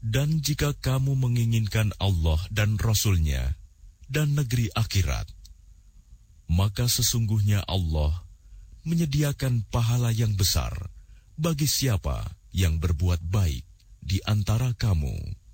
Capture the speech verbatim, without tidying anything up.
Dan jika kamu menginginkan Allah dan Rasul-Nya dan negeri akhirat, maka sesungguhnya Allah menyediakan pahala yang besar bagi siapa yang berbuat baik di antara kamu.